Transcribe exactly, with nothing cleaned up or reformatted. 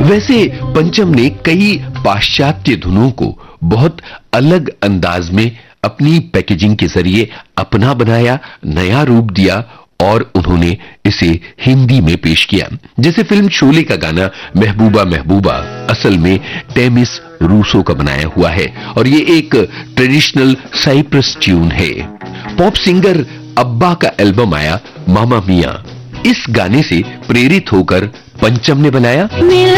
वैसे पंचम ने कई पाश्चात्य धुनों को बहुत अलग अंदाज में अपनी पैकेजिंग के जरिए अपना बनाया, नया रूप दिया और उन्होंने इसे हिंदी में पेश किया। जैसे फिल्म शोले का गाना महबूबा महबूबा असल में टेमिस रूसो का बनाया हुआ है और ये एक ट्रेडिशनल साइप्रस ट्यून है। पॉप सिंगर अब्बा का एल्बम आया मामा मिया, इस गाने से प्रेरित होकर पंचम ने बनाया